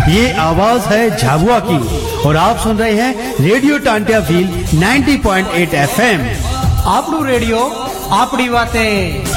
ये आवाज है झाबुआ की और आप सुन रहे हैं radio Tantia feel 90.8 FM। आपनू radio आपड़ी बातें।